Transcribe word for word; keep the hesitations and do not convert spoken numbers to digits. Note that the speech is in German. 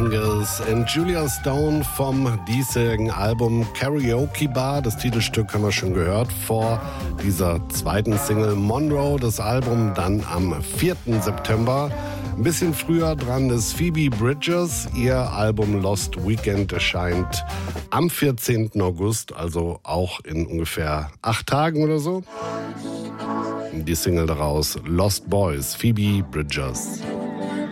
Angus und Julia Stone vom diesjährigen Album Karaoke Bar. Das Titelstück haben wir schon gehört vor dieser zweiten Single Monroe. Das Album dann am vierten September. Ein bisschen früher dran ist Phoebe Bridgers. Ihr Album Lost Weekend erscheint am vierzehnten August, also auch in ungefähr acht Tagen oder so. Die Single daraus, Lost Boys, Phoebe Bridgers.